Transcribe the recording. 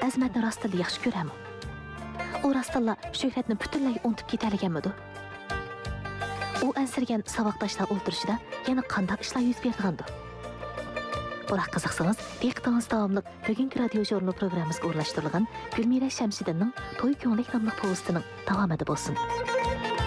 Azmatni rostilla yaxshi ko'rami? U rostilla Shuhratni butunlay unutib ketaliganmidi? U ansirgan saboqdoshlar o'ltirishida yana qanday ishlar yuz bergandi? Biroq qiziqsangiz, diqqatingiz davomli bugungi radio jurnal programmamizga o'rnashtirilgan Gulmira Shamsidinning To'y ko'nglik nomli povestining davomida bo'lsin.